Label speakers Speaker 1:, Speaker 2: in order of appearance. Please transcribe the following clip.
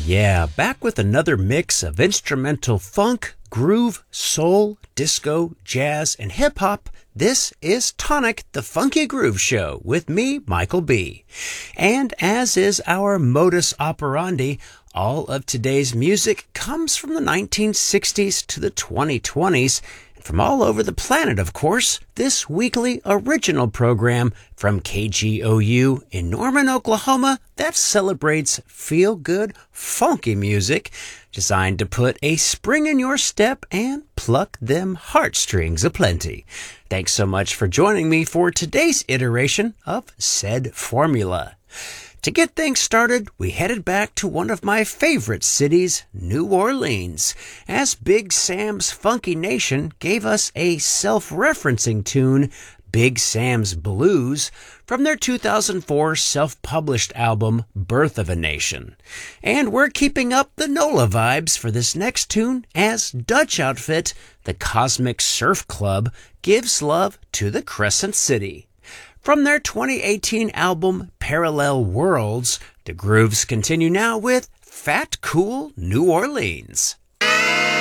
Speaker 1: yeah, back with another mix of instrumental funk, groove, soul, disco, jazz, and hip-hop. This is Tonic, the Funky Groove Show, with me, Michael B. And as is our modus operandi, all of today's music comes from the 1960s to the 2020s, and from all over the planet, of course, this weekly original program from KGOU in Norman, Oklahoma, that celebrates feel-good, funky music, designed to put a spring in your step and pluck them heartstrings aplenty. Thanks so much for joining me for today's iteration of said formula. To get things started, we headed back to one of my favorite cities, New Orleans, as Big Sam's Funky Nation gave us a self-referencing tune, Big Sam's Blues, from their 2004 self-published album, Birth of a Nation. And we're keeping up the NOLA vibes for this next tune as Dutch outfit, the Cosmic Surf Club, gives love to the Crescent City. From their 2018 album, Parallel Worlds, the grooves continue now with Fat Cool New Orleans.